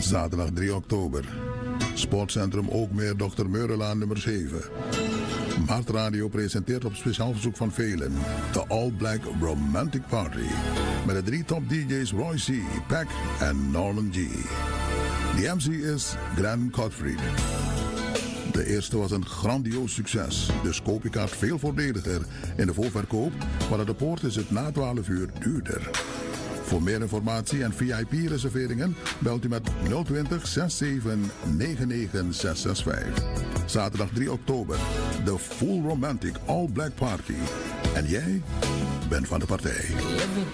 Zaterdag 3 oktober. Sportcentrum Ookmeer Dr. Meurelaan nummer 7. Mart Radio presenteert op speciaal verzoek van velen de All Black Romantic Party. Met de 3 top DJ's Roy C., Pac en Norman G. De MC is Glenn Gottfried. De eerste was een grandioos succes, dus koop je kaart veel voordeliger in de voorverkoop, maar aan de poort is het na 12 uur duurder. Voor meer informatie en VIP-reserveringen belt u met 020 67 99 665. Zaterdag 3 oktober, de Full Romantic All Black Party. En jij bent van de partij.